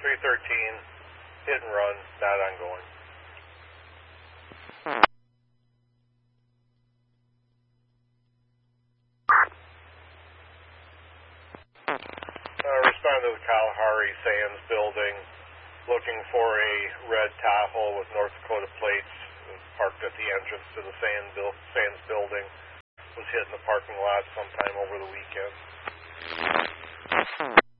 313, hit and run, not ongoing. Respond to the Kalahari Sands building, looking for a red Tahoe with North Dakota plates, parked at the entrance to the Sands building. Was hit in the parking lot sometime over the weekend.